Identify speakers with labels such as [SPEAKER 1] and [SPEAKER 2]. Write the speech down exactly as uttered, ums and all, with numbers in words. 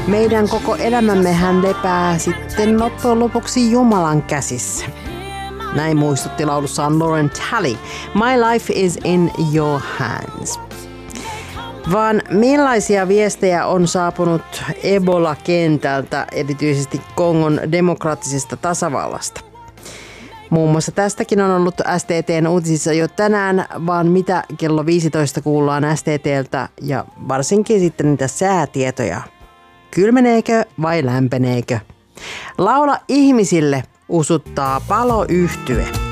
[SPEAKER 1] Meidän koko elämämmehän lepää sitten loppujen lopuksi Jumalan käsissä. Näin muistutti laulussaan Lauren Talley. My life is in your hands. Vaan millaisia viestejä on saapunut Ebola-kentältä, erityisesti Kongon demokraattisesta tasavallasta? Muun muassa tästäkin on ollut S T T:n uutisissa jo tänään, vaan mitä kello viisitoista kuullaan S T T:ltä ja varsinkin sitten niitä säätietoja. Kylmeneekö vai lämpeneekö? Laula ihmisille usuttaa Paloyhtye.